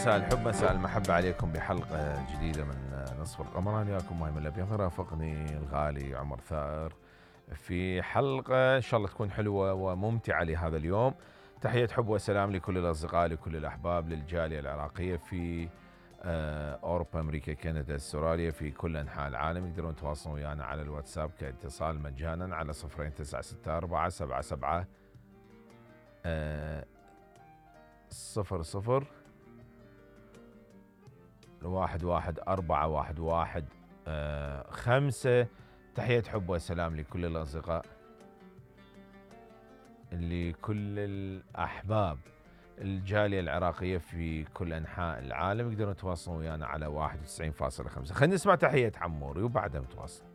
مساء الحب مساء المحبة عليكم بحلقة جديدة من نصف القمر. أنا وياكم مهيمن الأبيض، رافقني الغالي عمر ثائر في حلقة إن شاء الله تكون حلوة وممتعة لهذا اليوم. تحية حب وسلام لكل الأصدقاء لكل الأحباب للجالية العراقية في أوروبا، أمريكا، كندا، استراليا، في كل أنحاء العالم. يقدرون يتواصلون ويانا على الواتساب كاتصال مجانا على 0964 77 00 11 411 5. تحية حب وسلام لكل الأصدقاء لكل الأحباب الجالية العراقية في كل أنحاء العالم. يقدرون يتواصلون ويانا على 91.5. خلينا نسمع تحية عموري وبعدها نتواصل.